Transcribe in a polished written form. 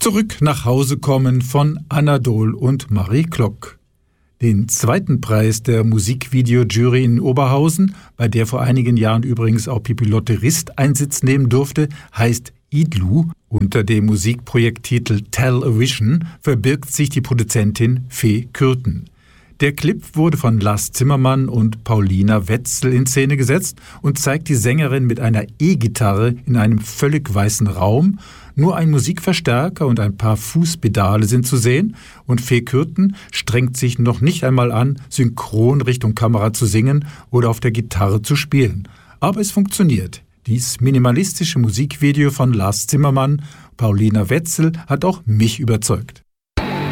Zurück nach Hause kommen von Anadol und Marie Klock. Den zweiten Preis der Musikvideo-Jury in Oberhausen, bei der vor einigen Jahren übrigens auch Pipilotte Rist Einsitz nehmen durfte, heißt Idlu. Unter dem Musikprojekttitel Tell a Vision verbirgt sich die Produzentin Fee Kürten. Der Clip wurde von Lars Zimmermann und Paulina Wetzel in Szene gesetzt und zeigt die Sängerin mit einer E-Gitarre in einem völlig weißen Raum. Nur ein Musikverstärker und ein paar Fußpedale sind zu sehen und Fee Kürten strengt sich noch nicht einmal an, synchron Richtung Kamera zu singen oder auf der Gitarre zu spielen. Aber es funktioniert. Dies minimalistische Musikvideo von Lars Zimmermann, Paulina Wetzel, hat auch mich überzeugt.